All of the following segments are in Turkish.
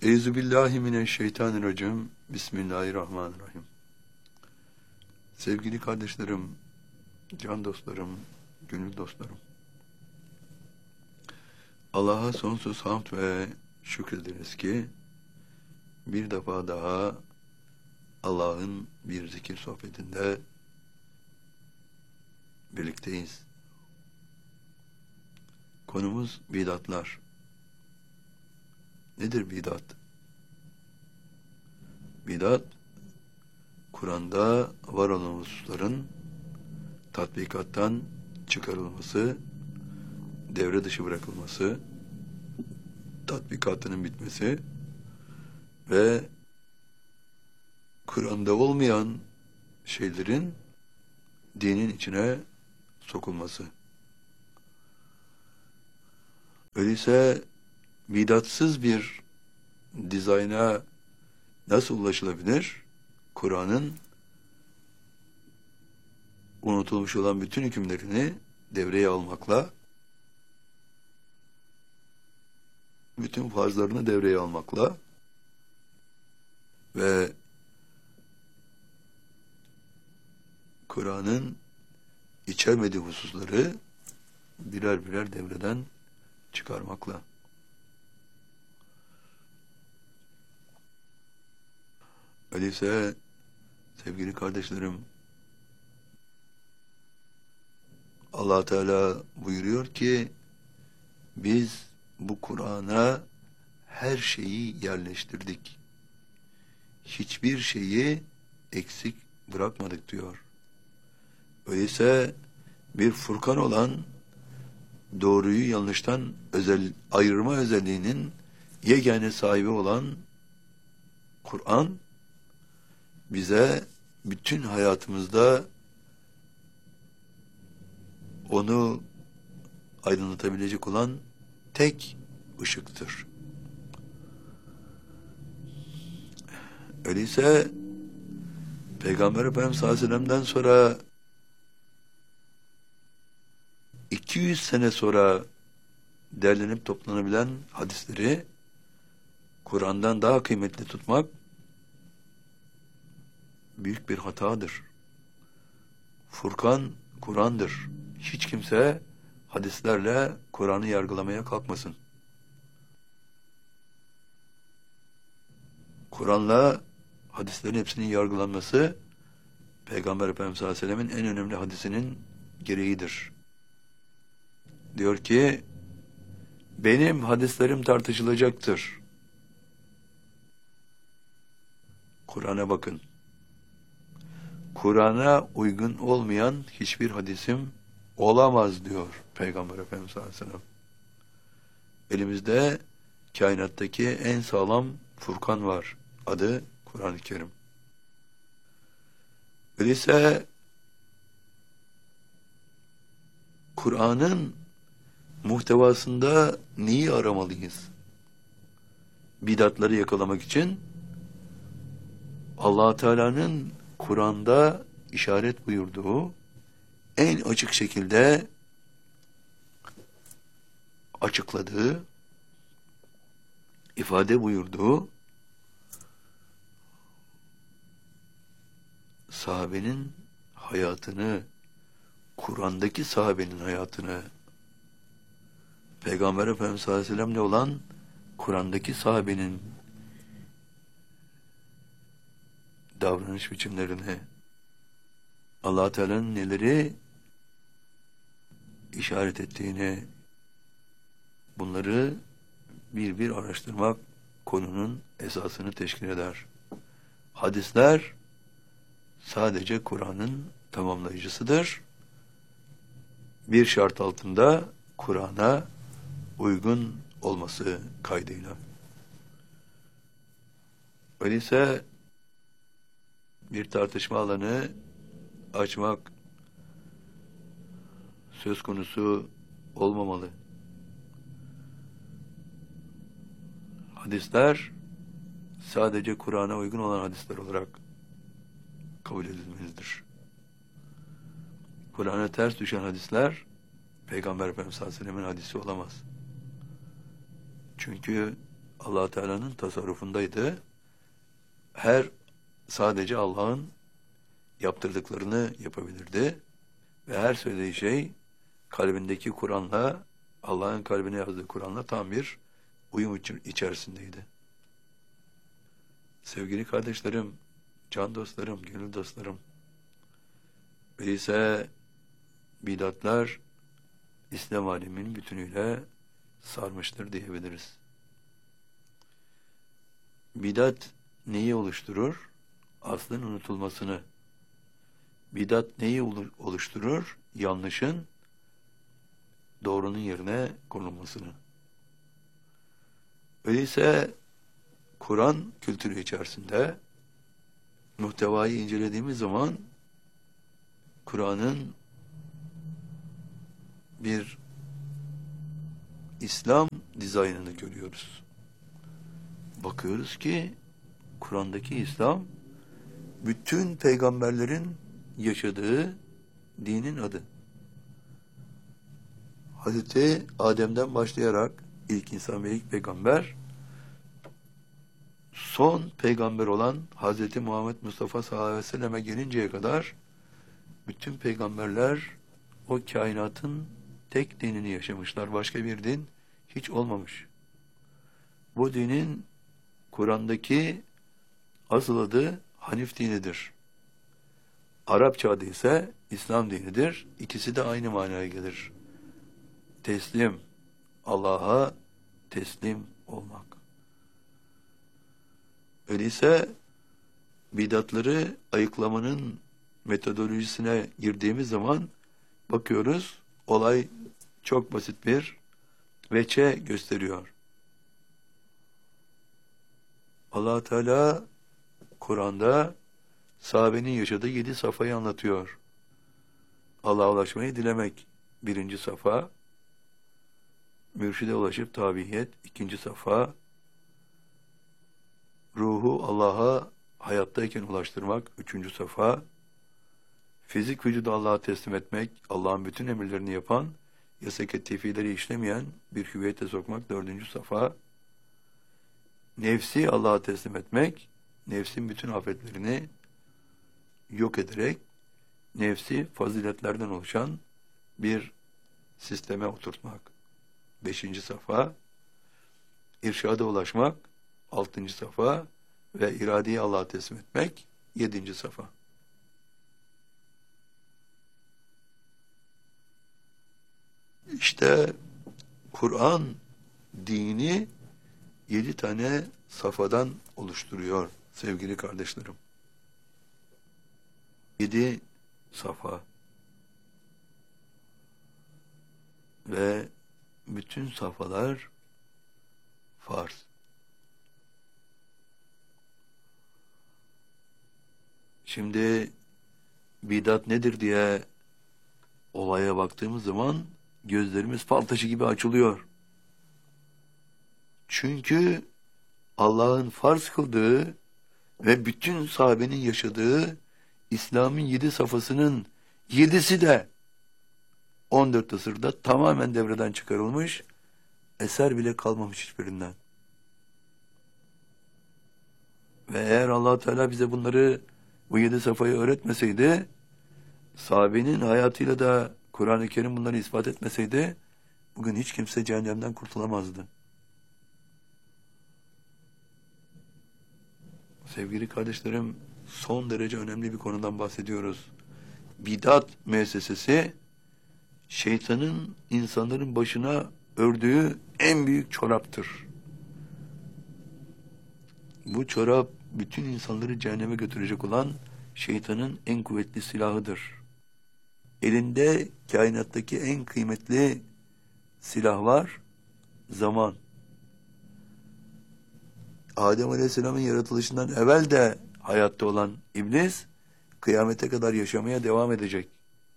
Euzubillahimineşşeytanirracim. Bismillahirrahmanirrahim. Sevgili kardeşlerim, can dostlarım, gönül dostlarım. Allah'a sonsuz hamd ve şükrederiz ki bir defa daha Allah'ın bir zikir sohbetinde birlikteyiz. Konumuz bidatlar. Nedir bidat? Bidat, Kur'an'da var olan hususların tatbikattan çıkarılması, devre dışı bırakılması, tatbikatının bitmesi ve Kur'an'da olmayan şeylerin dinin içine sokulması. Öyleyse bidatsız bir dizayna nasıl ulaşılabilir? Kur'an'ın unutulmuş olan bütün hükümlerini devreye almakla, bütün farzlarını devreye almakla ve Kur'an'ın içermediği hususları birer birer devreden çıkarmakla. Öyleyse sevgili kardeşlerim, Allah Teala buyuruyor ki biz bu Kur'an'a her şeyi yerleştirdik. Hiçbir şeyi eksik bırakmadık diyor. Öyleyse bir Furkan olan doğruyu yanlıştan ayırma özelliğinin yegane sahibi olan Kur'an bize bütün hayatımızda onu aydınlatabilecek olan tek ışıktır. Öyleyse Peygamber Efendimiz sallallahu aleyhi ve sellem'den sonra 200 sene sonra derlenip toplanabilen hadisleri Kur'an'dan daha kıymetli tutmak büyük bir hatadır. Furkan Kur'an'dır. Hiç kimse hadislerle Kur'an'ı yargılamaya kalkmasın. Kur'an'la hadislerin hepsinin yargılanması Peygamber Efendimiz sallallahu aleyhi ve sellemin en önemli hadisinin gereğidir. Diyor ki benim hadislerim tartışılacaktır. Kur'an'a bakın. Kur'an'a uygun olmayan hiçbir hadisim olamaz diyor Peygamber Efendimiz sallallahu aleyhi ve sellem. Elimizde kainattaki en sağlam Furkan var. Adı Kur'an-ı Kerim. Öyleyse Kur'an'ın muhtevasında neyi aramalıyız? Bidatları yakalamak için Allah Teala'nın Kur'an'da işaret buyurduğu, en açık şekilde açıkladığı, ifade buyurduğu sahabenin hayatını, Kur'an'daki sahabenin hayatını, Peygamber Efendimiz sallallahu aleyhi ve sellem'le olan Kur'an'daki sahabenin davranış biçimlerini, Allah Teala'nın neleri işaret ettiğini, bunları bir bir araştırmak konunun esasını teşkil eder. Hadisler sadece Kur'an'ın tamamlayıcısıdır. Bir şart altında Kur'an'a uygun olması kaydıyla. Öyleyse bir tartışma alanı açmak söz konusu olmamalı. Hadisler sadece Kur'an'a uygun olan hadisler olarak kabul edilmelidir. Kur'an'a ters düşen hadisler Peygamber Efendimiz sallallahu aleyhi ve sellem'in hadisi olamaz. Çünkü Allah Teala'nın tasarrufundaydı. Sadece Allah'ın yaptırdıklarını yapabilirdi ve her söylediği şey kalbindeki Kur'an'la, Allah'ın kalbine yazdığı Kur'an'la tam bir uyum içerisindeydi. Sevgili kardeşlerim, can dostlarım, gönül dostlarım, öyleyse bidatlar İslam aleminin bütünüyle sarmıştır diyebiliriz. Bidat neyi oluşturur? Aslın unutulmasını. Bidat neyi oluşturur? Yanlışın doğrunun yerine konulmasını. Öyleyse Kur'an kültürü içerisinde muhtevayı incelediğimiz zaman Kur'an'ın bir İslam dizaynını görüyoruz. Bakıyoruz ki Kur'an'daki İslam bütün peygamberlerin yaşadığı dinin adı. Hazreti Adem'den başlayarak ilk insan ve ilk peygamber, son peygamber olan Hazreti Muhammed Mustafa sallallahu aleyhi ve selleme gelinceye kadar bütün peygamberler o kainatın tek dinini yaşamışlar. Başka bir din hiç olmamış. Bu dinin Kur'an'daki asıl adı Hanif dinidir. Arapça adı ise İslam dinidir. İkisi de aynı manaya gelir. Teslim, Allah'a teslim olmak. Öyleyse bidatları ayıklamanın metodolojisine girdiğimiz zaman bakıyoruz, olay çok basit bir veçe gösteriyor. Allah Teala Kur'an'da sahabenin yaşadığı 7 safhayı anlatıyor. Allah'a ulaşmayı dilemek 1. safha, mürşide ulaşıp tabiyet 2. safha, ruhu Allah'a hayattayken ulaştırmak 3. safha, fizik vücudu Allah'a teslim etmek, Allah'ın bütün emirlerini yapan, yasak tefileri işlemeyen bir hüviyete sokmak 4. safha, nefsi Allah'a teslim etmek, nefsin bütün afetlerini yok ederek, nefsi faziletlerden oluşan bir sisteme oturtmak 5. safha, irşada ulaşmak 6. safha ve iradeyi Allah'a teslim etmek 7. safha. İşte Kur'an dini 7 tane safhadan oluşturuyor sevgili kardeşlerim. 7 safha ve bütün safhalar farz. Şimdi bidat nedir diye olaya baktığımız zaman gözlerimiz fal taşı gibi açılıyor. Çünkü Allah'ın farz kıldığı ve bütün sahabenin yaşadığı İslam'ın 7 safhasının 7'si de 14 asırda tamamen devreden çıkarılmış, eser bile kalmamış hiçbirinden. Ve eğer Allah Teala bize bu 7 safhayı öğretmeseydi, sahabenin hayatıyla da Kur'an-ı Kerim bunları ispat etmeseydi, bugün hiç kimse cehennemden kurtulamazdı. Sevgili kardeşlerim, son derece önemli bir konudan bahsediyoruz. Bidat müessesesi, şeytanın insanların başına ördüğü en büyük çoraptır. Bu çorap, bütün insanları cehenneme götürecek olan şeytanın en kuvvetli silahıdır. Elinde kainattaki en kıymetli silah var, zaman. Adem Aleyhisselam'ın yaratılışından evvel de hayatta olan iblis, kıyamete kadar yaşamaya devam edecek.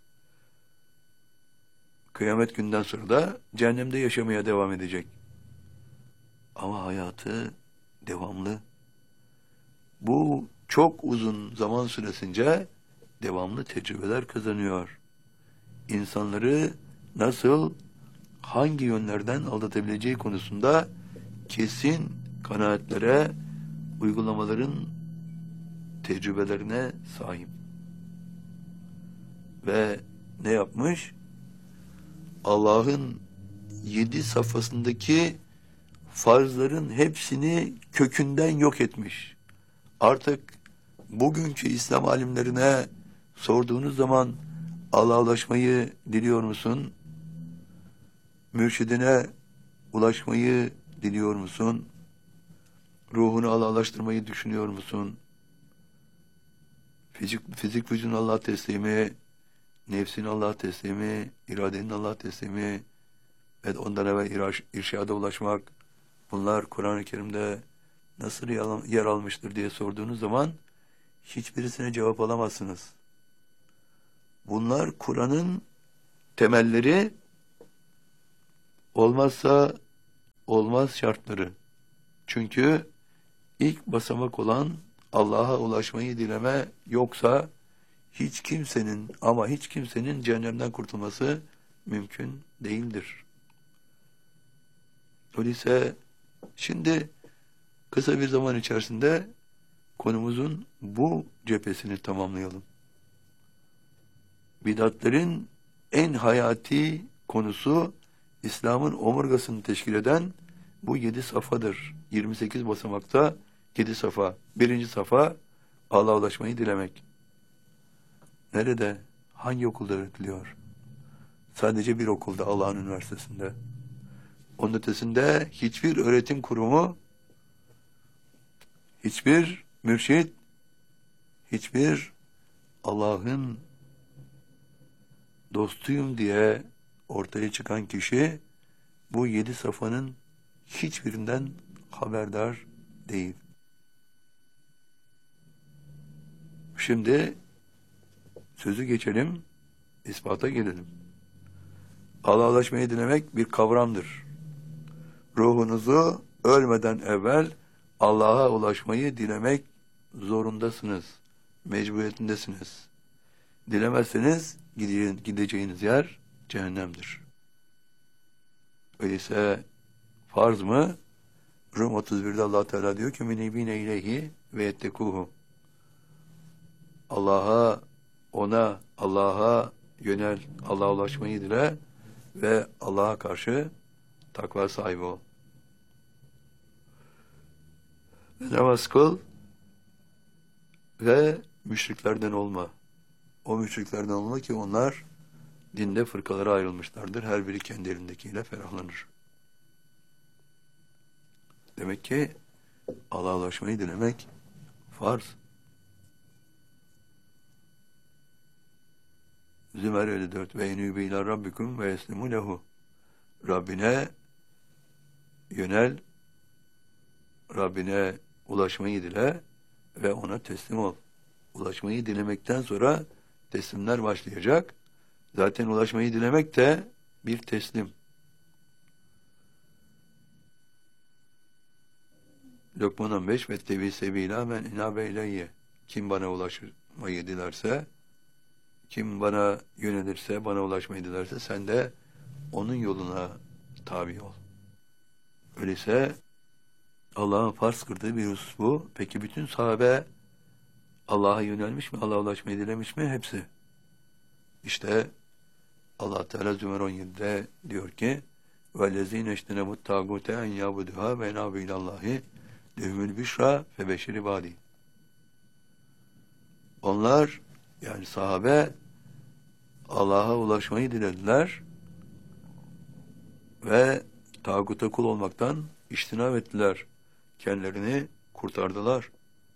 Kıyamet günden sonra da cehennemde yaşamaya devam edecek. Ama hayatı devamlı. Bu çok uzun zaman süresince devamlı tecrübeler kazanıyor. İnsanları nasıl, hangi yönlerden aldatabileceği konusunda kesin kanaatlere, uygulamaların tecrübelerine sahip. Ve ne yapmış? Allah'ın 7 safhasındaki farzların hepsini kökünden yok etmiş. Artık bugünkü İslam alimlerine sorduğunuz zaman Allah'a ulaşmayı diliyor musun? Mürşidine ulaşmayı diliyor musun? Ruhunu Allah'a ulaştırmayı düşünüyor musun? Fizik vücudun Allah'a teslimi, nefsin Allah'a teslimi, iradenin Allah'a teslimi ve ondan evvel irşada ulaşmak, bunlar Kur'an-ı Kerim'de nasıl yer almıştır diye sorduğunuz zaman hiçbirisine cevap alamazsınız. Bunlar Kur'an'ın temelleri, olmazsa olmaz şartları. Çünkü ilk basamak olan Allah'a ulaşmayı dileme yoksa hiç kimsenin ama hiç kimsenin cehennemden kurtulması mümkün değildir. Öyleyse şimdi kısa bir zaman içerisinde konumuzun bu cephesini tamamlayalım. Bidatlerin en hayati konusu İslam'ın omurgasını teşkil eden bu 7 safhadır. 28 basamakta 7 safa. Birinci safa Allah'a ulaşmayı dilemek. Nerede? Hangi okulda öğretiliyor? Sadece bir okulda, Allah'ın üniversitesinde. Onun ötesinde hiçbir öğretim kurumu, hiçbir mürşit, hiçbir Allah'ın dostuyum diye ortaya çıkan kişi bu 7 safhanın hiçbirinden haberdar değil. Şimdi sözü geçelim, ispata gelelim. Allah'a ulaşmayı dilemek bir kavramdır. Ruhunuzu ölmeden evvel Allah'a ulaşmayı dilemek zorundasınız. Mecburiyetindesiniz. Dilemezseniz gideceğiniz yer cehennemdir. Öyleyse farz mı? Rum 31'de Allah Teala diyor ki minibine ileyhi ve ettekuhu. Allah'a yönel, Allah'a ulaşmayı dile ve Allah'a karşı takva sahibi ol. Ve namaz kıl ve müşriklerden olma. O müşriklerden olma ki onlar dinde fırkalara ayrılmışlardır. Her biri kendi elindekiyle ferahlanır. Demek ki Allah'a ulaşmayı dilemek farz. Zümer 54 ve enübü ila rabbikum ve eslimu lehu. Rabbine yönel, Rabbine ulaşmayı dile ve ona teslim ol. Ulaşmayı dilemekten sonra teslimler başlayacak. Zaten ulaşmayı dilemek de bir teslim. Lokman 15 ve tebi sebila men inabe ileyye. Kim bana ulaşmayı dilerse, kim bana yönelirse, bana ulaşmayı dilerse sen de onun yoluna tabi ol. Öyleyse Allah'ın farz kıldığı bir husus bu. Peki bütün sahabe Allah'a yönelmiş mi? Allah'a ulaşmayı dilemiş mi? Hepsi. İşte Allah Teala Zümer 17'de diyor ki وَالَّذ۪ينَ اَشْتَنَبُ التَّاغُوتَ اَنْ يَعْبُدُهَا وَاَنَابُ اِلَى اللّٰهِ لَهُمُ الْبِشْرَى فَبَشِّرِ بَادِينَ. Onlar yani sahabe Allah'a ulaşmayı dilediler ve tağuta kul olmaktan içtinab ettiler. Kendilerini kurtardılar.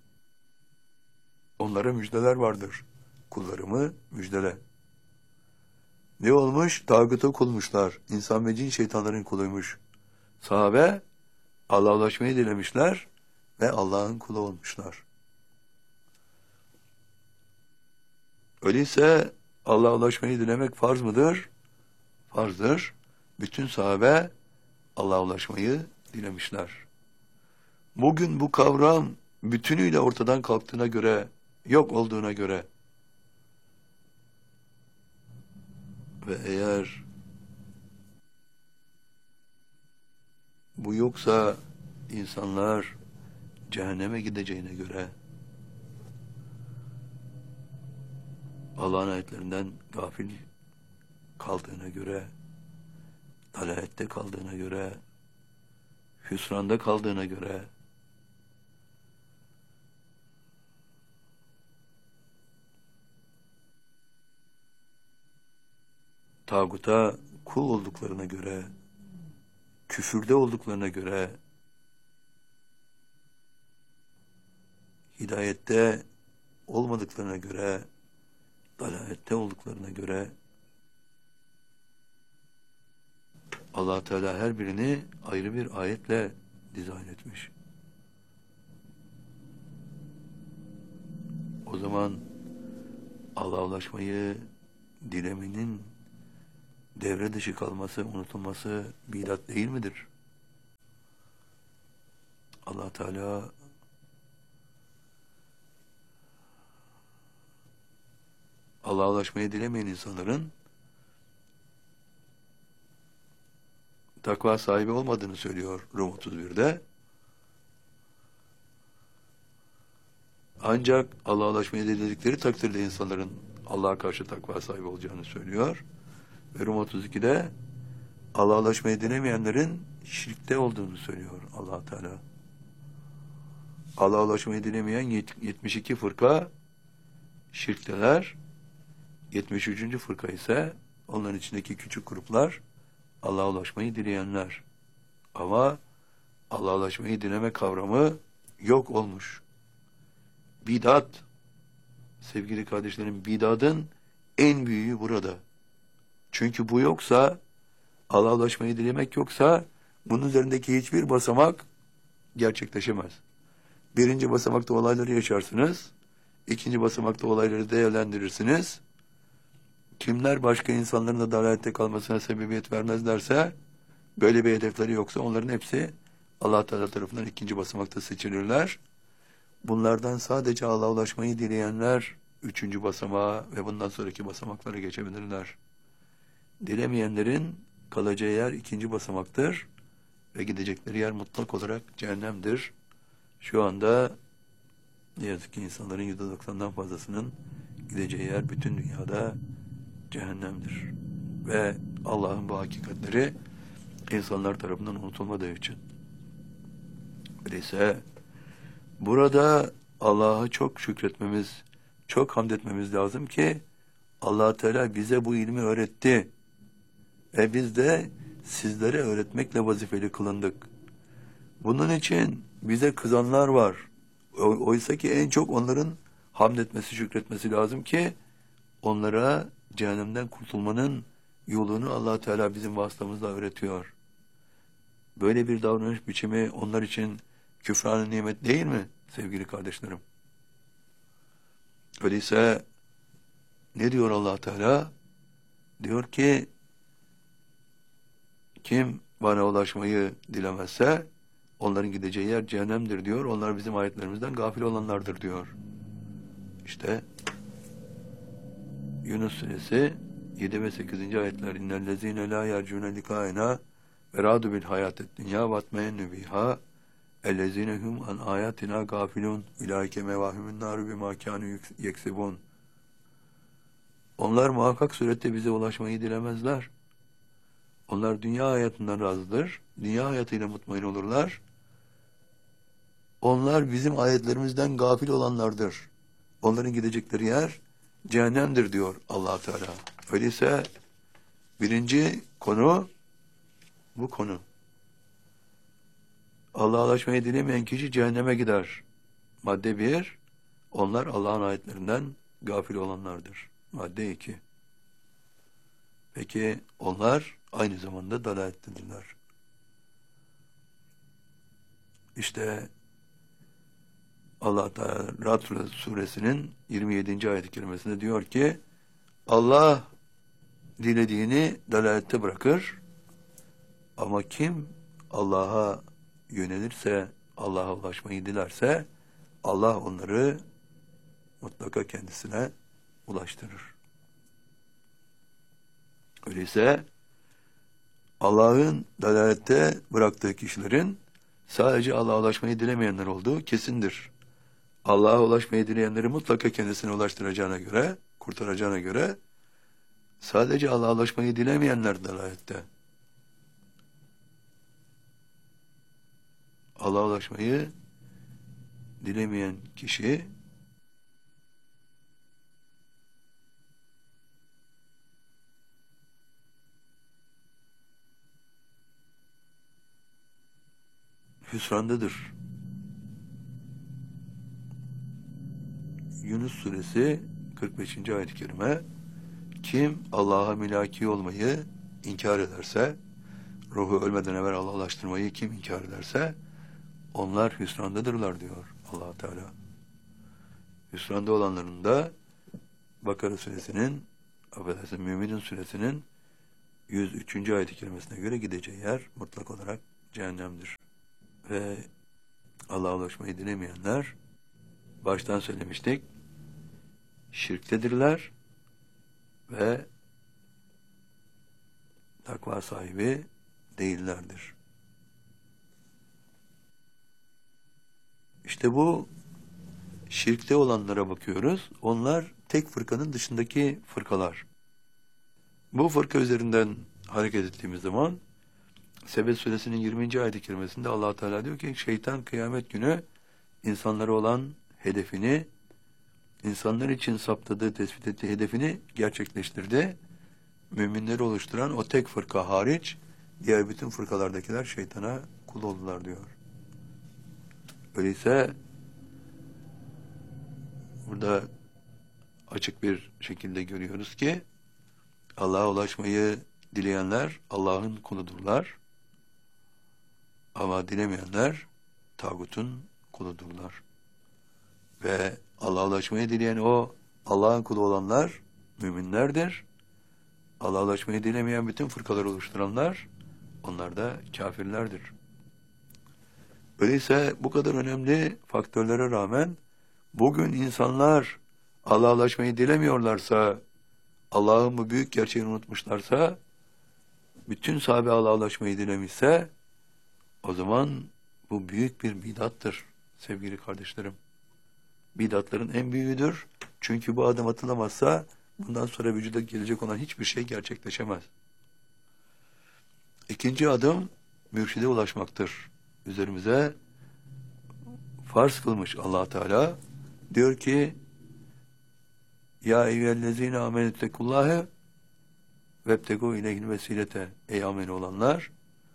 Onlara müjdeler vardır. Kullarımı müjdele. Ne olmuş? Tağuta kulmuşlar. İnsan ve cin şeytanların kuluymuş. Sahabe Allah'a ulaşmayı dilemişler ve Allah'ın kulu olmuşlar. Öyleyse Allah'a ulaşmayı dilemek farz mıdır? Farzdır. Bütün sahabe Allah'a ulaşmayı dilemişler. Bugün bu kavram bütünüyle ortadan kalktığına göre, yok olduğuna göre ve eğer bu yoksa insanlar cehenneme gideceğine göre, Allah'ın ayetlerinden gafil kaldığına göre, dalalette kaldığına göre, hüsranda kaldığına göre, tağuta kul olduklarına göre, küfürde olduklarına göre, hidayette olmadıklarına göre, dalalette olduklarına göre, Allah Teala her birini ayrı bir ayetle dizayn etmiş. O zaman Allah'a ulaşmayı dilemenin devre dışı kalması, unutulması bidat değil midir? Allah Teala Allah'a ulaşmayı dilemeyen insanların takva sahibi olmadığını söylüyor Rum 31'de. Ancak Allah'a ulaşmayı diledikleri takdirde insanların Allah'a karşı takva sahibi olacağını söylüyor. Ve Rum 32'de Allah'a ulaşmayı dilemeyenlerin şirkte olduğunu söylüyor Allah Teala. Allah'a ulaşmayı dilemeyen 72 fırka şirkteler, 73. fırka ise onların içindeki küçük gruplar Allah'a ulaşmayı dileyenler. Ama Allah'a ulaşmayı dileme kavramı yok olmuş. Bidat, sevgili kardeşlerim, bidatın en büyüğü burada. Çünkü bu yoksa, Allah'a ulaşmayı dilemek yoksa, bunun üzerindeki hiçbir basamak gerçekleşemez. Birinci basamakta olayları yaşarsınız, ikinci basamakta olayları değerlendirirsiniz. Kimler başka insanların da dalalette kalmasına sebebiyet vermezlerse, böyle bir hedefleri yoksa onların hepsi Allah Teala tarafından ikinci basamakta seçilirler. Bunlardan sadece Allah'a ulaşmayı dileyenler üçüncü basamağa ve bundan sonraki basamaklara geçebilirler. Dilemeyenlerin kalacağı yer ikinci basamaktır ve gidecekleri yer mutlak olarak cehennemdir. Şu anda ne yazık ki insanların %90'dan fazlasının gideceği yer bütün dünyada cehennemdir. Ve Allah'ın bu hakikatleri insanlar tarafından unutulmadığı için. Öyleyse burada Allah'a çok şükretmemiz, çok hamd etmemiz lazım ki Allah Teala bize bu ilmi öğretti. Ve biz de sizlere öğretmekle vazifeli kılındık. Bunun için bize kızanlar var. Oysa ki en çok onların hamd etmesi, şükretmesi lazım ki onlara cehennemden kurtulmanın yolunu Allah Teala bizim vasıtamızla öğretiyor. Böyle bir davranış biçimi onlar için küfran-ı nimet değil mi sevgili kardeşlerim? Öyleyse ne diyor Allah Teala? Diyor ki kim bana ulaşmayı dilemezse onların gideceği yer cehennemdir diyor. Onlar bizim ayetlerimizden gafil olanlardır diyor. İşte Yunus suresi 7 ve 8. ayetler innellezine la yercune likaena ve radu bil hayatet dünya vatmeyennu biha ellezine hum an ayatina gafilun ilaike mevahimun naru bima kanu yeksibun. Onlar muhakkak surette bize ulaşmayı dilemezler. Onlar dünya hayatından razıdır. Dünya hayatıyla mutmain olurlar. Onlar bizim ayetlerimizden gafil olanlardır. Onların gidecekleri yer cehennemdir diyor Allah Teala. Öyleyse birinci konu bu konu. Allah'a ulaşmayı dilemeyen kişi cehenneme gider. Madde 1, onlar Allah'ın ayetlerinden gafil olanlardır. Madde 2. Peki onlar aynı zamanda dalalettedirler. İşte Allah Teala Ra'd suresinin 27. ayet-i kerimesinde diyor ki Allah dilediğini dalalette bırakır ama kim Allah'a yönelirse, Allah'a ulaşmayı dilerse Allah onları mutlaka kendisine ulaştırır. Öyleyse Allah'ın dalalette bıraktığı kişilerin Sadece Allah'a ulaşmayı dilemeyenler olduğu kesindir. Allah'a ulaşmayı dileyenleri mutlaka kendisine ulaştıracağına göre, kurtaracağına göre, sadece Allah'a ulaşmayı dilemeyenler dalalette. Allah'a ulaşmayı dilemeyen kişi hüsrandadır. Yunus suresi 45. ayet-i kerime: kim Allah'a mülaki olmayı inkar ederse, ruhu ölmeden evvel Allah'a ulaştırmayı kim inkar ederse, onlar hüsrandadırlar diyor Allah Teala. Hüsranda olanların da Bakara suresinin, Müminun suresinin 103. ayet-i kerimesine göre gideceği yer mutlak olarak cehennemdir. Ve Allah'a ulaşmayı dilemeyenler, baştan söylemiştik, şirktedirler ve takva sahibi değillerdir. İşte bu şirkte olanlara bakıyoruz. Onlar tek fırkanın dışındaki fırkalar. Bu fırka üzerinden hareket ettiğimiz zaman Sebet suresinin 20. ayet-i kerimesinde Allah Teala diyor ki, şeytan kıyamet günü insanlara olan hedefini, insanlar için saptadığı, tespit ettiği hedefini gerçekleştirdi. Müminleri oluşturan o tek fırka hariç diğer bütün fırkalardakiler şeytana kul oldular diyor. Öyleyse burada açık bir şekilde görüyoruz ki Allah'a ulaşmayı dileyenler Allah'ın kuludurlar. Ama dilemeyenler tağutun kuludurlar. Ve Allah'a ulaşmayı dileyen o Allah'ın kulu olanlar müminlerdir. Allah'a ulaşmayı dilemeyen bütün fırkaları oluşturanlar, onlar da kafirlerdir. Öyleyse bu kadar önemli faktörlere rağmen bugün insanlar Allah'a ulaşmayı dilemiyorlarsa, Allah'ın bu büyük gerçeğini unutmuşlarsa, bütün sahabe Allah'a ulaşmayı dilemişse, o zaman bu büyük bir bidattır sevgili kardeşlerim. Bidatların en büyüğüdür. Çünkü bu adım atılamazsa bundan sonra vücuda gelecek olan hiçbir şey gerçekleşemez. İkinci adım mürşide ulaşmaktır. Üzerimize farz kılmış Allah Teala. Diyor ki, ya eyyühellezine amenüttekullâhe vebtegû ileyhil vesilete. Ey ameli olanlar,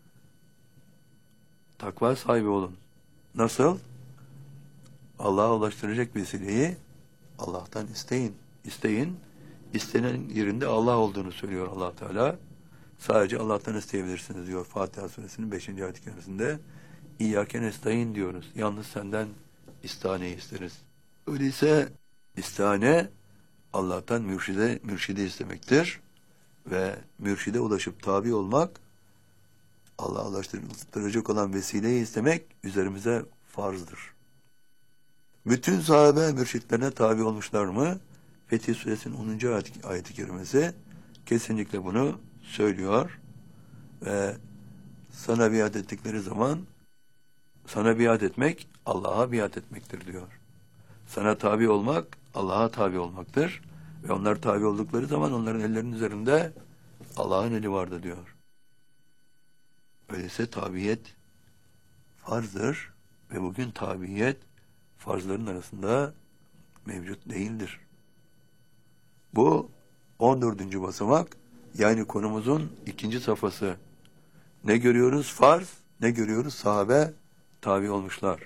takva sahibi olun. Nasıl? Allah'a ulaştıracak vesileyi Allah'tan isteyin. İsteyin. İstenen yerinde Allah olduğunu söylüyor Allah Teala. Sadece Allah'tan isteyebilirsiniz diyor Fatiha suresinin 5. ayet-i kerimesinde. İyyâke nestaîn diyoruz. Yalnız senden istihaneyi isteriz. Öyleyse istihane Allah'tan mürşide istemektir. Ve mürşide ulaşıp tabi olmak, Allah'a ulaştıracak olan vesileyi istemek üzerimize farzdır. Bütün sahabe mürşitlerine tabi olmuşlar mı? Fetih Suresinin 10. ayet-i kerimesi kesinlikle bunu söylüyor. Ve sana biat ettikleri zaman, sana biat etmek Allah'a biat etmektir diyor. Sana tabi olmak Allah'a tabi olmaktır. Ve onlar tabi oldukları zaman onların ellerinin üzerinde Allah'ın eli vardı diyor. Öyleyse tabiyet farzdır ve bugün tabiyet farzların arasında mevcut değildir. Bu 14. basamak, yani konumuzun 2. safhası. Ne görüyoruz? Farz. Ne görüyoruz? Sahabe tabi olmuşlar.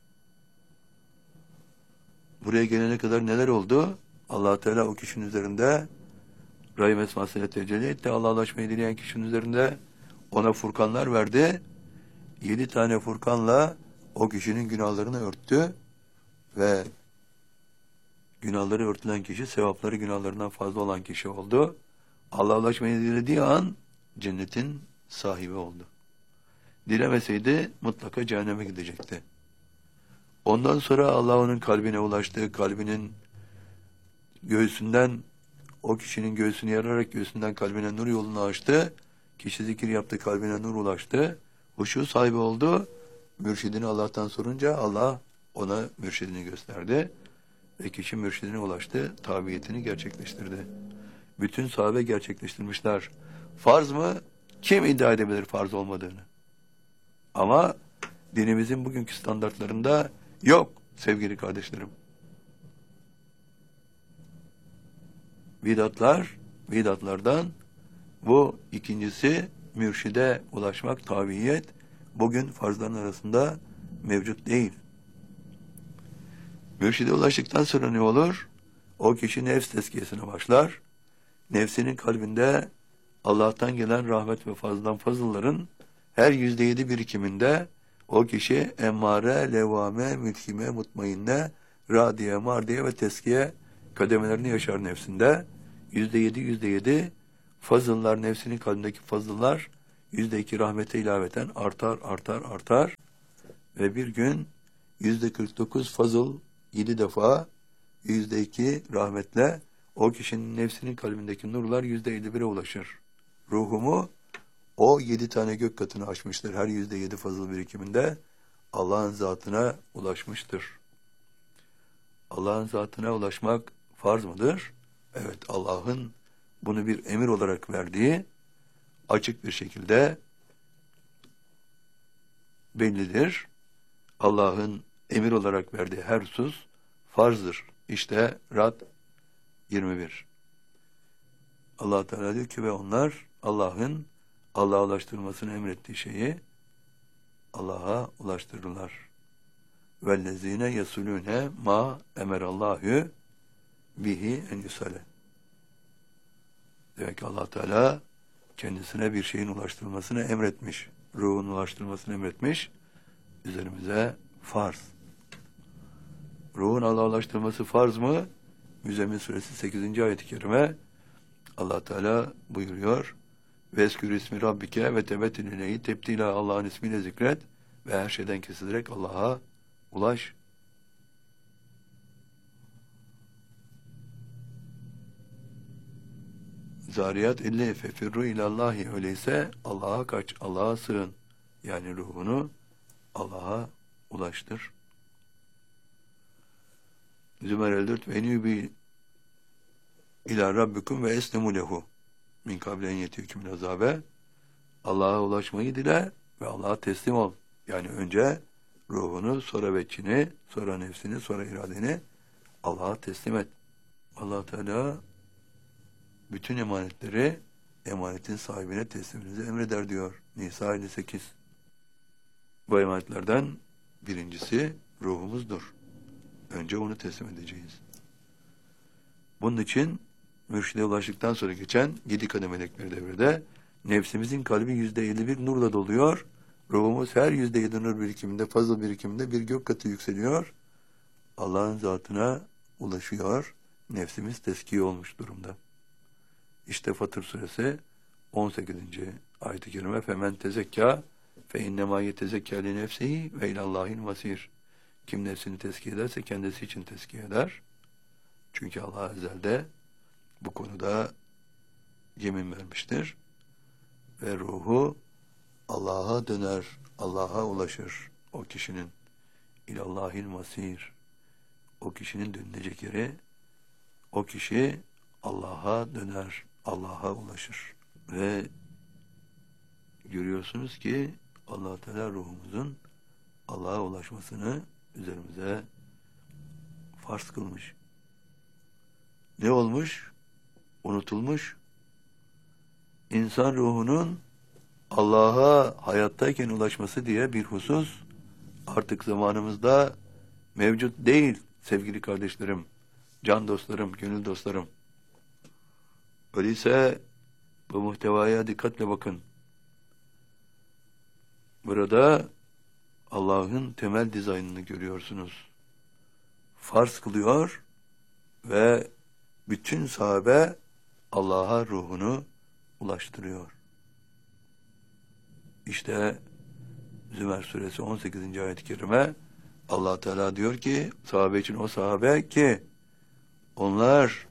Buraya gelene kadar neler oldu? Allah Teala o kişinin üzerinde Rahim esmasıyla tecelli etti. Allah'a ulaşmayı dileyen kişinin üzerinde ona furkanlar verdi. 7 tane furkanla o kişinin günahlarını örttü ve günahları örtülen kişi, sevapları günahlarından fazla olan kişi oldu. Allah'a ulaşmayı dilediği an cennetin sahibi oldu. Dilemeseydi mutlaka cehenneme gidecekti. Ondan sonra Allah onun kalbine ulaştı. Kalbinin göğsünden, o kişinin göğsünü yararak göğsünden kalbine nur yolunu açtı. Kişi zikir yaptı, kalbine nur ulaştı. Huşu sahibi oldu mürşidini Allah'tan sorunca Allah ona mürşidini gösterdi ve kişi mürşidine ulaştı, tabiyetini gerçekleştirdi. Bütün sahabe gerçekleştirmişler. Farz mı? Kim iddia edebilir farz olmadığını? Ama dinimizin bugünkü standartlarında yok sevgili kardeşlerim. Bidatlardan bu ikincisi mürşide ulaşmak, tabiyet bugün farzların arasında mevcut değil. Mürşide ulaştıktan sonra ne olur? O kişi nefs tezkiyesine başlar. Nefsinin kalbinde Allah'tan gelen rahmet ve fazılların her %7 birikiminde o kişi emmare, levame, mülhime, mutmainne, radiye, mardiye ve teskiye kademelerini yaşar nefsinde. %7 fazıllar, nefsinin kalbindeki fazıllar %2 rahmete ilaveten artar ve bir gün %49 fazıl 7 defa %2 rahmetle o kişinin nefsinin kalbindeki nurlar %51'e ulaşır. Ruhumu o 7 tane gök katını aşmıştır. Her %7 fazıl birikiminde Allah'ın zatına ulaşmıştır. Allah'ın zatına ulaşmak farz mıdır? Evet, Allah'ın bunu bir emir olarak verdiği açık bir şekilde bellidir. Allah'ın emir olarak verdiği her husus farzdır. İşte Rad 21. Allah Teala diyor ki ve onlar Allah'ın Allah'a ulaştırmasını emrettiği şeyi Allah'a ulaştırırlar. Vellezine yesulune ma emerallahu bihi en yusale. Demek ki Allah Teala kendisine bir şeyin ulaştırılmasını emretmiş. Ruhun ulaştırılmasını emretmiş. Üzerimize farz. Ruhun Allah'a ulaştırılması farz mı? Müzzemmil suresi 8. ayet-i kerime Allah Teala buyuruyor. Veskür ismi rabbike ve tebettil ileyhi tebdila, Allah'ın ismiyle zikret ve her şeyden kesilerek Allah'a ulaş. Zariyat 50 fefirru ilallahi, öyleyse Allah'a kaç, Allah'a sığın. Yani ruhunu Allah'a ulaştır. Zümer 54 ve nübi ila rabbikum ve esnemu lehu min kablen yetiyükümün azabe. Allah'a ulaşmayı dile ve Allah'a teslim ol. Yani önce ruhunu, sonra veçini, sonra nefsini, sonra iradeni Allah'a teslim et. Allah Teala bütün emanetleri emanetin sahibine tesliminizi emreder diyor. Nisa 58. Bu emanetlerden birincisi ruhumuzdur. Önce onu teslim edeceğiz. Bunun için mürşide ulaştıktan sonra geçen 7 kademelik bir devrede nefsimizin kalbi %51 nurla doluyor. Ruhumuz her %7 nur birikiminde, fazla birikiminde bir gök katı yükseliyor. Allah'ın zatına ulaşıyor. Nefsimiz teskiye olmuş durumda. İşte Fatır suresi 18. ayet-i kerime femen tezekka fe innema yetezekka li nefsihi ve ilallahil masir. Kim nefsini tezkiye ederse kendisi için tezkiye eder. Çünkü Allah ezelde bu konuda yemin vermiştir. Ve ruhu Allah'a döner, Allah'a ulaşır o kişinin. İlallahil masir. O kişinin dönülecek yeri, o kişi Allah'a döner, Allah'a ulaşır. Ve görüyorsunuz ki Allah Teala ruhumuzun Allah'a ulaşmasını üzerimize farz kılmış. Ne olmuş? Unutulmuş. İnsan ruhunun Allah'a hayattayken ulaşması diye bir husus artık zamanımızda mevcut değil sevgili kardeşlerim, can dostlarım, gönül dostlarım. Öyleyse bu muhtevaya dikkatle bakın. Burada Allah'ın temel dizaynını görüyorsunuz. Farz kılıyor ve bütün sahabe Allah'a ruhunu ulaştırıyor. İşte Zümer suresi 18. ayet-i kerime Allah Teala diyor ki sahabe için, o sahabe ki onlar,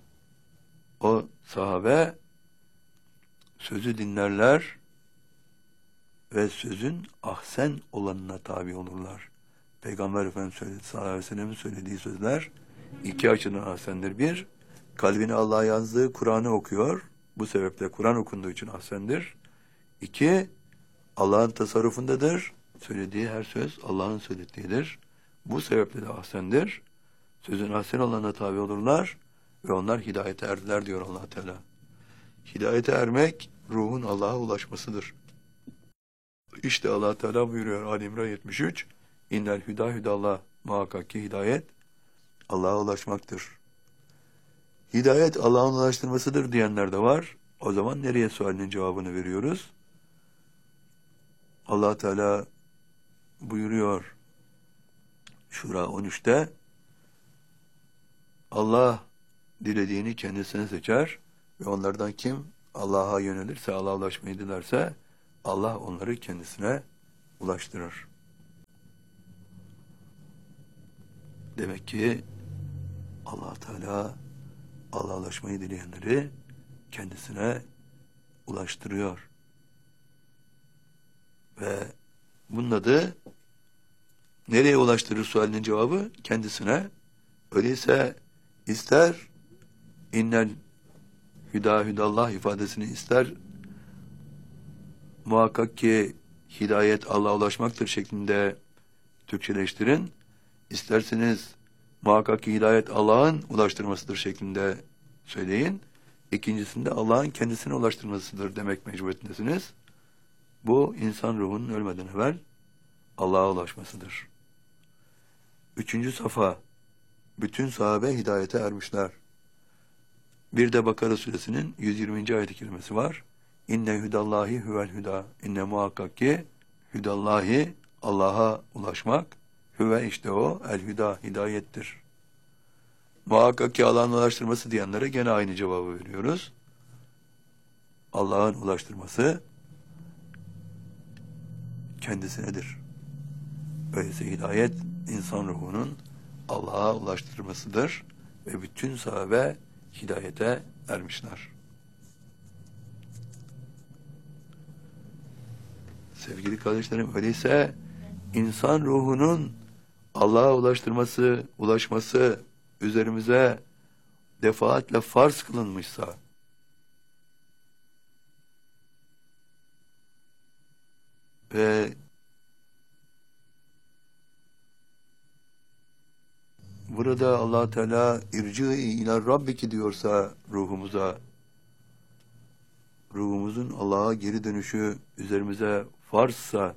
o sahabe sözü dinlerler, ve sözün ahsen olanına tabi olurlar. Peygamber Efendimiz sallallahu aleyhi ve sellem'in söylediği sözler iki açıdan ahsendir. Bir, kalbine Allah yazdığı Kur'an'ı okuyor. Bu sebeple Kur'an okunduğu için ahsendir. İki, Allah'ın tasarrufundadır. Söylediği her söz Allah'ın söylediğidir. Bu sebeple de ahsendir. Sözün ahsen olanına tabi olurlar ve onlar hidayete erdiler diyor Allah Teala. Hidayete ermek ruhun Allah'a ulaşmasıdır. İşte Allah Teala buyuruyor Ali İmran 73. İnnel hüda hüdallah, muhakkak ki hidayet Allah'a ulaşmaktır. Hidayet Allah'ın ulaştırmasıdır diyenler de var. O zaman nereye sualinin cevabını veriyoruz? Allah Teala buyuruyor Şura 13'te, Allah dilediğini kendisine seçer ve onlardan kim Allah'a yönelirse, Allah'a ulaşmayı dilerse Allah onları kendisine ulaştırır. Demek ki Allah Teala Allah'a ulaşmayı dileyenleri kendisine ulaştırıyor. Ve bunun adı nereye ulaştırır sualinin cevabı kendisine. Öyleyse ister innel hüda hüdallah ifadesini ister muhakkak ki hidayet Allah'a ulaşmaktır şeklinde Türkçeleştirin. İsterseniz muhakkak ki hidayet Allah'ın ulaştırmasıdır şeklinde söyleyin. İkincisinde Allah'ın kendisine ulaştırmasıdır demek mecburiyetindesiniz. Bu insan ruhunun ölmeden evvel Allah'a ulaşmasıdır. 3. safa, bütün sahabe hidayete ermişler. Bir de Bakara suresinin 120. ayet-i kerimesi var. İnne hüdallahi huvel hüda. İnne muhakkak ki hüdallahi Allah'a ulaşmak, hüve işte o el hüda hidayettir. Muhakkak ki Allah'ın ulaştırması diyenlere gene aynı cevabı veriyoruz. Allah'ın ulaştırması kendisinedir. Öyleyse hidayet insan ruhunun Allah'a ulaştırmasıdır ve bütün sahabe hidayete ermişler. Sevgili kardeşlerim, öyleyse insan ruhunun Allah'a ulaşması üzerimize defaatle farz kılınmışsa ve burada Allah Teala irci ila rabbiki diyorsa ruhumuzun Allah'a geri dönüşü üzerimize farzsa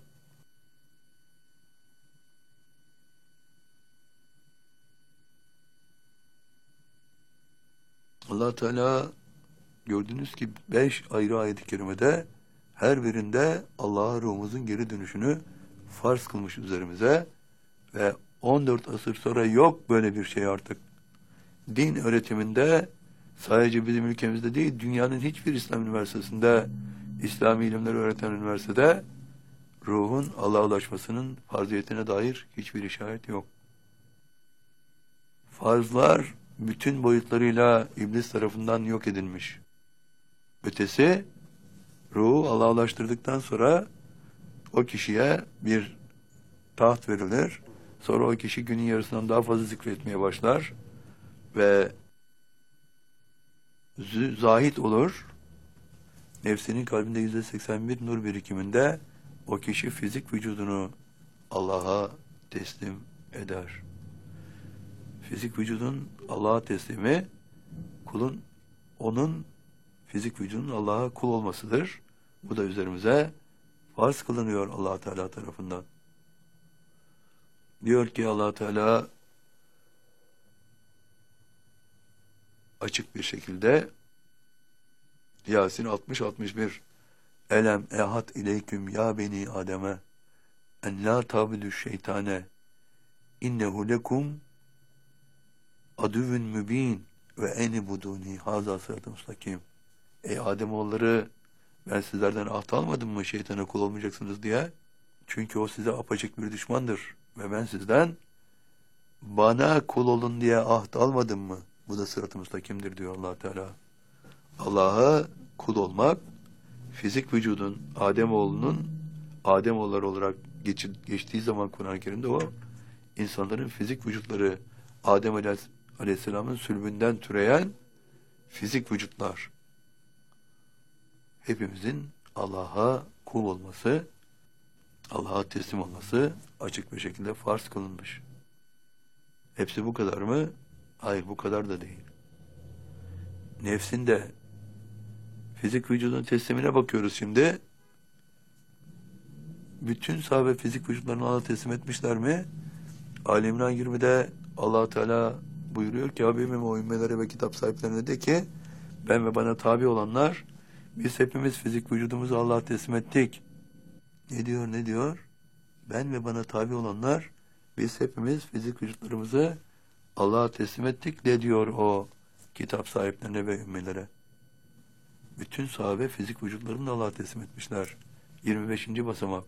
Allah Teala gördüğünüz gibi 5 ayrı ayet-i kerimede her birinde Allah'a ruhumuzun geri dönüşünü farz kılmış üzerimize ve 14 asır sonra yok böyle bir şey artık. Din öğretiminde sadece bizim ülkemizde değil, dünyanın hiçbir İslam üniversitesinde, İslami ilimleri öğreten üniversitede ruhun Allah'a ulaşmasının farziyetine dair hiçbir işaret yok. Farzlar bütün boyutlarıyla iblis tarafından yok edilmiş. Ötesi, ruhu Allah'a ulaştırdıktan sonra o kişiye bir taht verilir. Sonra o kişi günün yarısından daha fazla zikretmeye başlar ve zahit olur. Nefsinin kalbinde %81 nur birikiminde o kişi fizik vücudunu Allah'a teslim eder. Fizik vücudun Allah'a teslimi, onun fizik vücudunun Allah'a kul olmasıdır. Bu da üzerimize farz kılınıyor Allah Teala tarafından. Diyor ki Allah Teala açık bir şekilde Yasin 60-61 Elem ehad ileyküm ya beni Adem'e en la tabidü şeytane innehu lekum adüvün mübin ve eni buduni haza sırat-ı mustakim. Ey Ademoğulları, ben sizlerden ahd almadım mı şeytana kul olmayacaksınız diye? Çünkü o size apaçık bir düşmandır ve ben sizden bana kul olun diye ahd almadım mı? Bu da sırat-ı müstakimdir diyor Allah Teala. Allah'a kul olmak, fizik vücudun, Ademoğlunun Ademoğulları olarak geçtiği zaman Kur'an-ı Kerim'de o insanların fizik vücutları Adem Aleyhisselam'ın sülbünden türeyen fizik vücutlar. Hepimizin Allah'a kul olması, Allah'a teslim olması açık bir şekilde farz kılınmış. Hepsi bu kadar mı? Hayır, bu kadar da değil. Nefsinde fizik vücudun teslimine bakıyoruz şimdi. Bütün sahabe fizik vücutlarını Allah'a teslim etmişler mi? Ali İmran 20'de Allah Teala buyuruyor ki Habibim o ümmelere ve kitap sahiplerine de ki ben ve bana tabi olanlar biz hepimiz fizik vücudumuzu Allah'a teslim ettik. Ne diyor? Ben ve bana tabi olanlar biz hepimiz fizik vücutlarımızı Allah'a teslim ettik de diyor o kitap sahiplerine ve ümmelere. Bütün sahabe fizik vücutlarını Allah'a teslim etmişler. 25. basamak.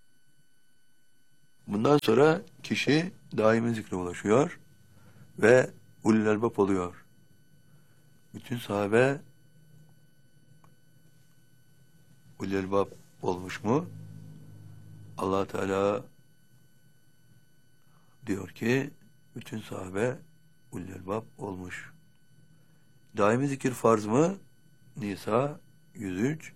Bundan sonra kişi daimi zikre ulaşıyor ve ulul elbab oluyor. Bütün sahabe ulul elbab olmuş mu? Allah Teala diyor ki bütün sahabe ulul elbab olmuş. Daimi zikir farz mı? Nisa 103.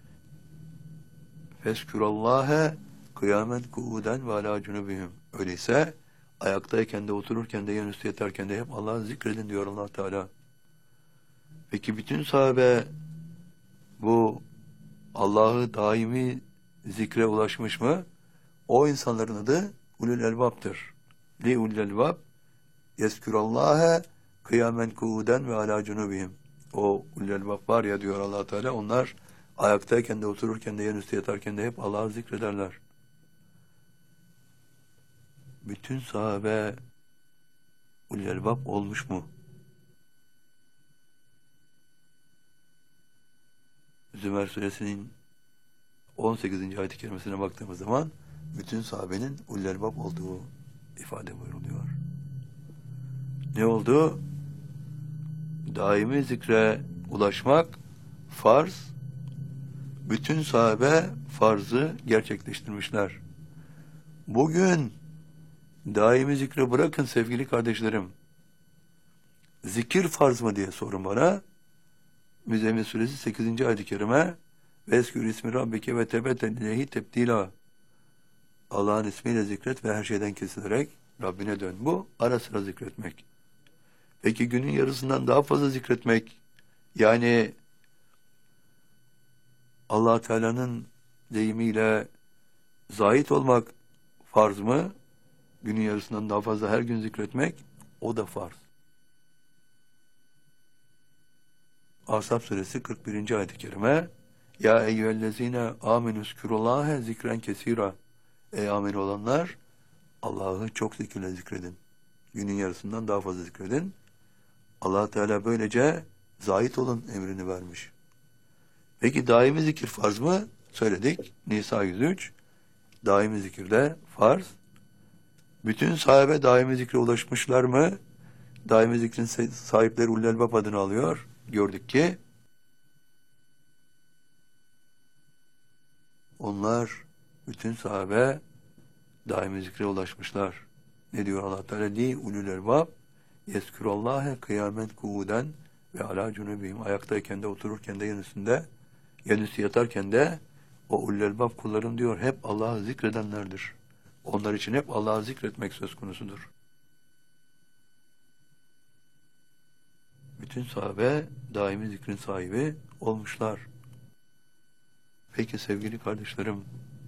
Feskürallâhe kıyamen kuuden ve alâ cunubihim. Öyleyse ayaktayken de otururken de yanüstü yatarken de hep Allah'ı zikredin diyor Allah Teala. Peki bütün sahabe bu Allah'ı daimi zikre ulaşmış mı? O insanların adı ulul elbaptır. Li ulul elbab yeskürallâhe kıyamen kuuden ve alâ cunubihim. O ulul elbab var ya diyor Allah Teala, onlar ayaktayken de otururken de yanüstü yatarken de hep Allah'ı zikrederler. Bütün sahabe ulul elbab olmuş mu? Zümer suresinin 18. ayet-i kerimesine baktığımız zaman bütün sahabenin ulul elbab olduğu ifade buyuruluyor. Ne oldu? Daimi zikre ulaşmak farz. Bütün sahabe farzı gerçekleştirmişler. Bugün daimi zikre bırakın sevgili kardeşlerim. Zikir farz mı diye sorun bana. Müzzemmil suresi 8. ayet-i kerime Veskür ismi rabbike ve tebeten ileyhi tebdila. Allah'ın ismiyle zikret ve her şeyden kesilerek Rabbine dön. Bu ara sıra zikretmek. Peki günün yarısından daha fazla zikretmek, yani Allah Teala'nın deyimiyle zahit olmak farz mı? Günün yarısından daha fazla her gün zikretmek, o da farz. Ahzab suresi 41. ayet-i kerime Ya eyyühellezine amenüskürullâhe zikren kesira. Ey amin olanlar, Allah'ı çok zikirle zikredin. Günün yarısından daha fazla zikredin. Allah Teala böylece zahit olun emrini vermiş. Peki daimi zikir farz mı? Söyledik. Nisa 103. Daimi zikirde farz. Bütün sahabe daimi zikre ulaşmışlar mı? Daimi zikrin sahipleri ulul elbab adını alıyor. Gördük ki onlar, bütün sahabe daimi zikre ulaşmışlar. Ne diyor Allah Teala? Li ulul elbab yeskürallâhe kıyamen kuuden ve alâ cunubihim. Ayaktayken de otururken de yanüstü yatarken de o ulul elbab kullarım diyor hep Allah'ı zikredenlerdir. Onlar için hep Allah'ı zikretmek söz konusudur. Bütün sahabe daimi zikrin sahibi olmuşlar. Peki sevgili kardeşlerim,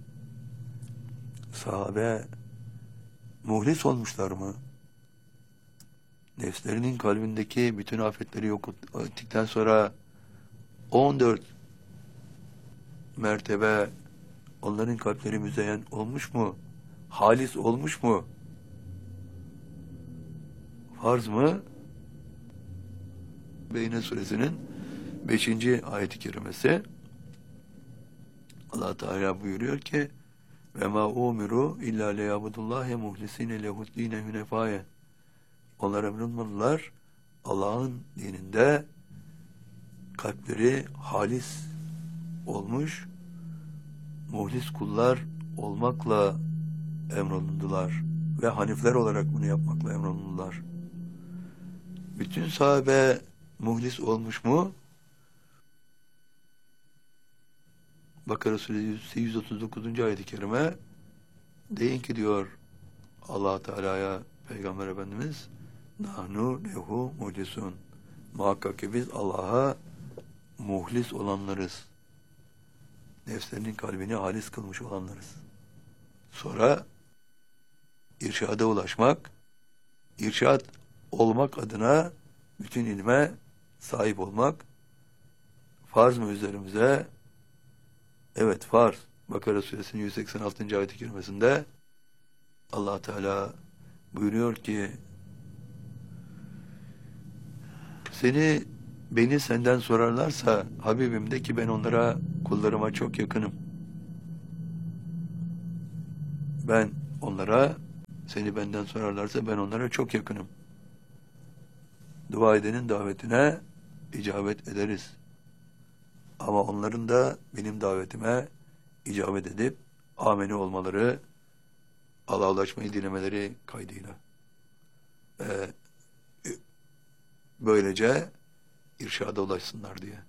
sahabe muhlis olmuşlar mı? Nefslerinin kalbindeki bütün afetleri yok ettikten sonra 14 mertebe onların kalpleri müzeyyen olmuş mu? Halis olmuş mu? Farz mı? Beyne suresinin 5. ayet-i kerimesi Allah Teala buyuruyor ki ve ma umiru illa liyabudullahi muhlisine lehuddine hünefaye. Onlar emrolunmadılar Allah'ın dininde kalpleri halis olmuş muhlis kullar olmakla emrolundular ve hanifler olarak bunu yapmakla emrolundular. Bütün sahabe muhlis olmuş mu? Bakara Suresi 139. ayet-i kerime, deyin ki diyor Allah Teala'ya Peygamber Efendimiz, nahnu lehu muhlisun. Muhakkak ki biz Allah'a muhlis olanlarız. Nefslerinin kalbini halis kılmış olanlarız. Sonra irşada ulaşmak, irşad olmak adına bütün ilme sahip olmak farz mı üzerimize? Evet, farz. Bakara Suresinin 186. ayet-i kerimesinde Allah Teala buyuruyor ki, beni senden sorarlarsa Habibim de ki ben onlara, kullarıma çok yakınım. Ben onlara, seni benden sorarlarsa ben onlara çok yakınım. Dua edenin davetine icabet ederiz. Ama onların da benim davetime icabet edip ameni olmaları, Allah'a ulaşmayı dilemeleri kaydıyla. Böylece irşada ulaşsınlar diye.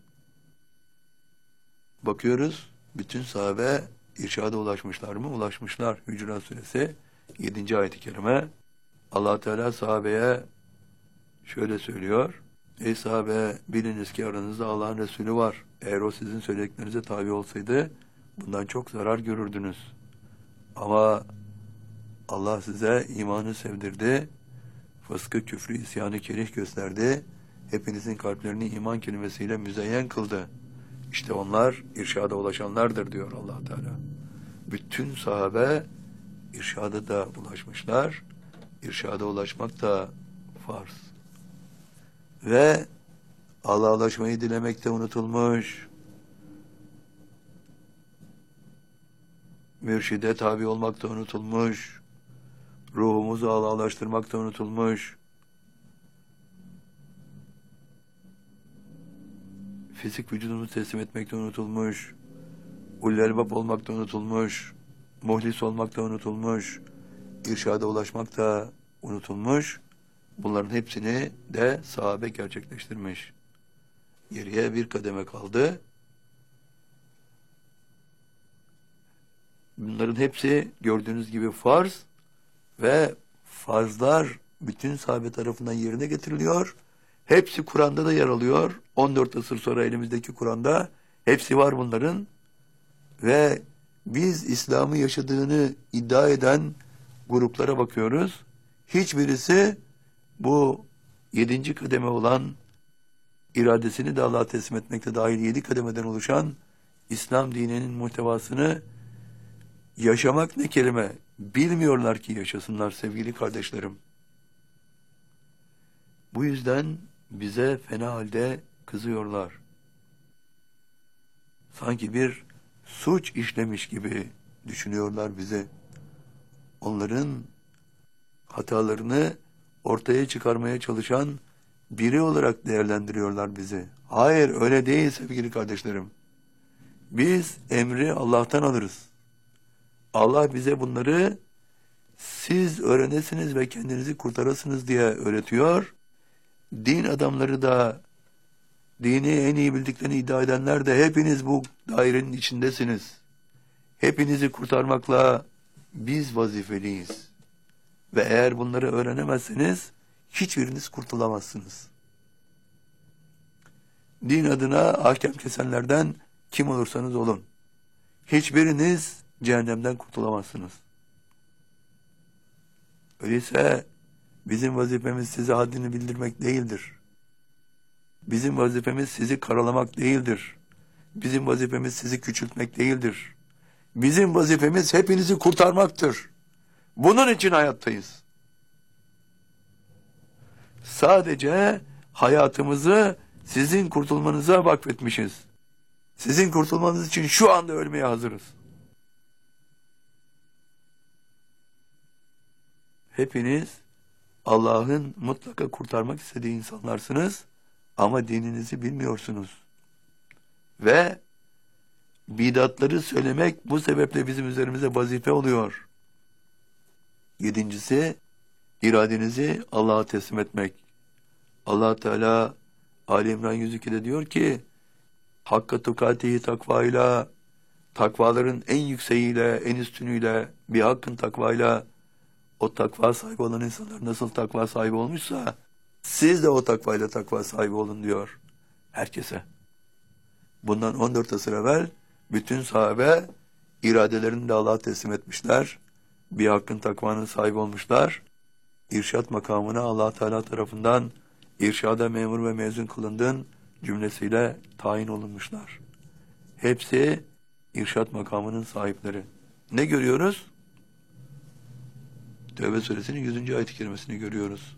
Bakıyoruz, bütün sahabe irşada ulaşmışlar mı? Ulaşmışlar. Hücurat Suresi 7. ayet-i kerime. Allah Teala sahabeye şöyle söylüyor: ey sahabe, biliniz ki aranızda Allah'ın Resulü var. Eğer o sizin söylediklerinize tabi olsaydı bundan çok zarar görürdünüz. Ama Allah size imanı sevdirdi, fıskı, küfrü, isyanı kerih gösterdi. Hepinizin kalplerini iman kelimesiyle müzeyyen kıldı. İşte onlar irşada ulaşanlardır diyor Allah Teala. Bütün sahabe irşada da ulaşmışlar. İrşada ulaşmak da farz. Ve Allah'a ulaşmayı dilemekte unutulmuş. Mürşide tabi olmakta unutulmuş. Ruhumuzu Allah'a ulaştırmakta unutulmuş. Fizik vücudumuzu teslim etmekte unutulmuş. Ulul elbab olmakta unutulmuş. Muhlis olmakta unutulmuş. İrşada ulaşmakta unutulmuş. Bunların hepsini de sahabe gerçekleştirmiş. Geriye bir kademe kaldı. Bunların hepsi gördüğünüz gibi farz ve farzlar bütün sahabe tarafından yerine getiriliyor. Hepsi Kur'an'da da yer alıyor. 14 asır sonra elimizdeki Kur'an'da hepsi var bunların. Ve biz İslam'ı yaşadığını iddia eden gruplara bakıyoruz. Hiçbirisi bu 7. kademe olan iradesini de Allah'a teslim etmekte dahil 7 kademeden oluşan İslam dininin muhtevasını yaşamak ne kelime? Bilmiyorlar ki yaşasınlar sevgili kardeşlerim. Bu yüzden bize fena halde kızıyorlar. Sanki bir suç işlemiş gibi düşünüyorlar bizi. Onların hatalarını ortaya çıkarmaya çalışan biri olarak değerlendiriyorlar bizi. Hayır, öyle değil sevgili kardeşlerim. Biz emri Allah'tan alırız. Allah bize bunları siz öğrenesiniz ve kendinizi kurtarasınız diye öğretiyor. Din adamları da, dini en iyi bildiklerini iddia edenler de hepiniz bu dairenin içindesiniz. Hepinizi kurtarmakla biz vazifeliyiz. Ve eğer bunları öğrenemezseniz hiçbiriniz kurtulamazsınız. Din adına ahkam kesenlerden kim olursanız olun. Hiçbiriniz cehennemden kurtulamazsınız. Öyleyse bizim vazifemiz size haddini bildirmek değildir. Bizim vazifemiz sizi karalamak değildir. Bizim vazifemiz sizi küçültmek değildir. Bizim vazifemiz hepinizi kurtarmaktır. Bunun için hayattayız. Sadece hayatımızı sizin kurtulmanıza vakfetmişiz. Sizin kurtulmanız için şu anda ölmeye hazırız. Hepiniz Allah'ın mutlaka kurtarmak istediği insanlarsınız ama dininizi bilmiyorsunuz. Ve Bidatları söylemek bu sebeple bizim üzerimize vazife oluyor. 7. iradenizi Allah'a teslim etmek. Allah Teala Ali İmran 102'de diyor ki, Hakka tukatihi takvayla, takvaların en yükseğiyle, en üstünüyle, bir hakkın takvayla, o takva sahibi olan insanlar nasıl takva sahibi olmuşsa, siz de o takvayla takva sahibi olun diyor herkese. Bundan 14 asır evvel bütün sahabe iradelerini de Allah'a teslim etmişler. Bir hakkın takvanın sahibi olmuşlar. İrşad makamına Allah Teala tarafından irşada memur ve mezun kılındın cümlesiyle tayin olunmuşlar. Hepsi irşad makamının sahipleri. Ne görüyoruz? Tevbe suresinin 100. ayet-i kerimesini görüyoruz.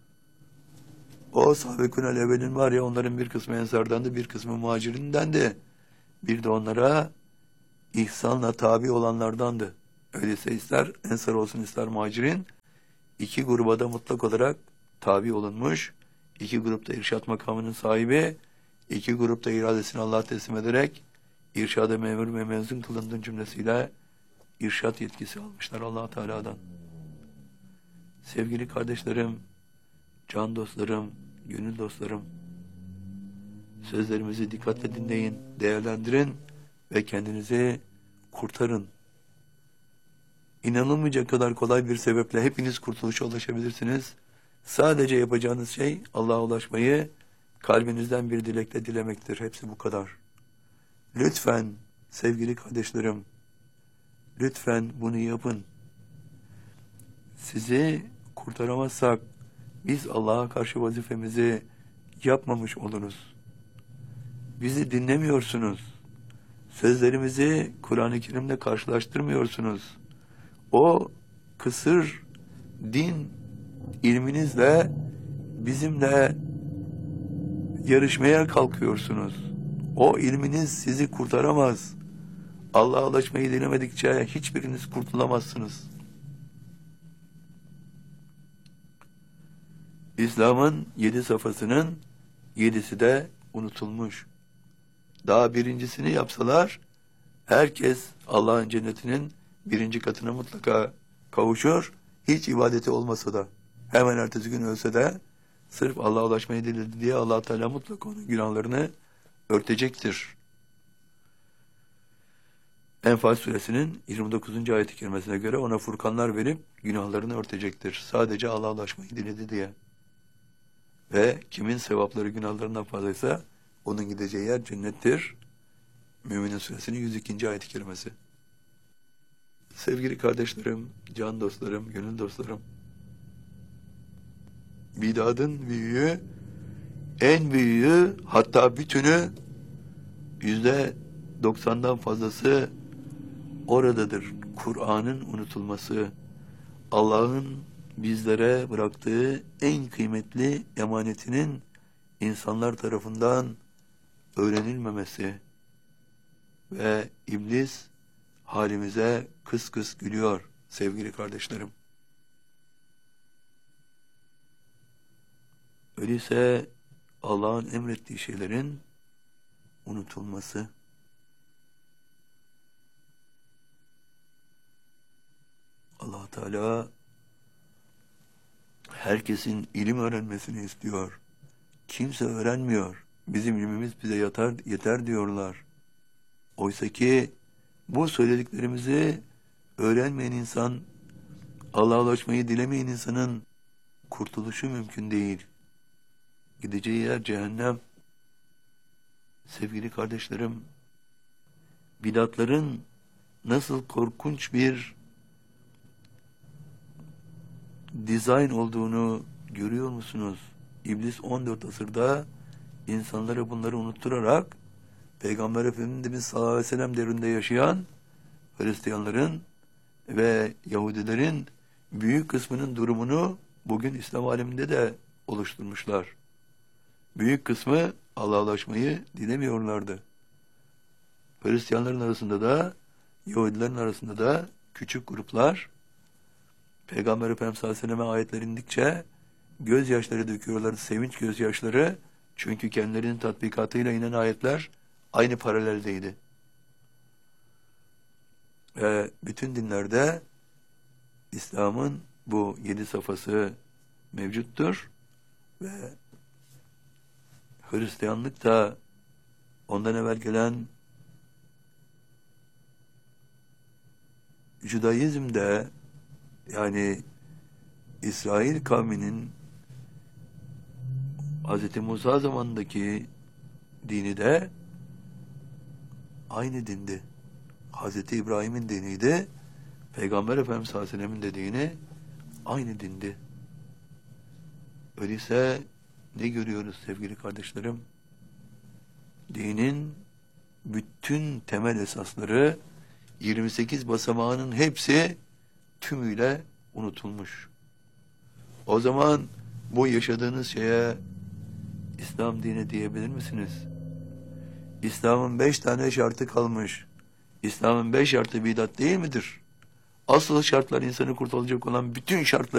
O sahabekûnel evvelin var ya, onların bir kısmı ensardandı, bir kısmı muhacirindendi. Bir de onlara ihsanla tabi olanlardandı. Öyleyse ister ensar olsun ister muhacirin, iki gruba da mutlak olarak tabi olunmuş, iki grupta irşad makamının sahibi, iki grupta iradesini Allah'a teslim ederek irşada memur ve mezun kılındığın cümlesiyle irşad yetkisi almışlar Allah Teala'dan. Sevgili kardeşlerim, can dostlarım, gönül dostlarım, sözlerimizi dikkatle dinleyin, değerlendirin ve kendinizi kurtarın. İnanılmayacak kadar kolay bir sebeple hepiniz kurtuluşa ulaşabilirsiniz. Sadece yapacağınız şey Allah'a ulaşmayı kalbinizden bir dilekle dilemektir. Hepsi bu kadar. Lütfen sevgili kardeşlerim, lütfen bunu yapın. Sizi kurtaramazsak biz Allah'a karşı vazifemizi yapmamış oluruz. Bizi dinlemiyorsunuz. Sözlerimizi Kur'an-ı Kerim'le karşılaştırmıyorsunuz. O kısır din ilminizle bizimle yarışmaya kalkıyorsunuz. O ilminiz sizi kurtaramaz. Allah'a ulaşmayı dilemedikçe hiçbiriniz kurtulamazsınız. İslam'ın 7 safhasının 7'si de unutulmuş. Daha birincisini yapsalar herkes Allah'ın cennetinin 1. katına mutlaka kavuşur. Hiç ibadeti olmasa da, hemen ertesi gün ölse de sırf Allah'a ulaşmayı diledi diye Allah Teala mutlaka onun günahlarını örtecektir. Enfal suresinin 29. ayet-i kerimesine göre ona furkanlar verip günahlarını örtecektir. Sadece Allah'a ulaşmayı diledi diye. Ve kimin sevapları günahlarından fazlaysa onun gideceği yer cennettir. Müminin suresinin 102. ayet-i kerimesi. Sevgili kardeşlerim, can dostlarım, gönül dostlarım, bid'atın büyüğü, en büyüğü, hatta bütünü, %90'dan fazlası oradadır. Kur'an'ın unutulması, Allah'ın bizlere bıraktığı en kıymetli emanetinin insanlar tarafından öğrenilmemesi ve iblis halimize kıs kıs gülüyor sevgili kardeşlerim. Öyleyse Allah'ın emrettiği şeylerin unutulması, Allah Teala herkesin ilim öğrenmesini istiyor. Kimse öğrenmiyor. Bizim ilmimiz bize yeter diyorlar. Oysa ki bu söylediklerimizi öğrenmeyen insan, Allah'a ulaşmayı dilemeyen insanın kurtuluşu mümkün değil. Gideceği yer cehennem. Sevgili kardeşlerim, bidatların nasıl korkunç bir dizayn olduğunu görüyor musunuz? İblis 14 asırda insanlara bunları unutturarak Peygamber Efendimiz sallallahu aleyhi ve sellem devrinde yaşayan Hristiyanların ve Yahudilerin büyük kısmının durumunu bugün İslam aleminde de oluşturmuşlar. Büyük kısmı Allah'a ulaşmayı dilemiyorlardı. Hristiyanların arasında da Yahudilerin arasında da küçük gruplar Peygamber Efendimiz sallallahu aleyhi ve selleme ayetler indikçe gözyaşları döküyorlar, sevinç gözyaşları, çünkü kendilerinin tatbikatıyla inen ayetler aynı paraleldeydi. Ve bütün dinlerde İslam'ın bu 7 safhası mevcuttur ve Hristiyanlık da ondan evvel gelen Judaizm'de, yani İsrail kavminin Hz. Musa zamanındaki dini de aynı dindi. Hz. İbrahim'in diniydi. Peygamber Efendimiz sallallahu aleyhi ve sellem'in de dini aynı dindi. Öyleyse ne görüyoruz sevgili kardeşlerim? Dinin bütün temel esasları, 28 basamağının hepsi tümüyle unutulmuş. O zaman bu yaşadığınız şeye İslam dini diyebilir misiniz? İslam'ın 5 tane şartı kalmış. İslam'ın 5 şartı bidat değil midir? Asıl şartlar, insanı kurtaracak olan bütün şartlar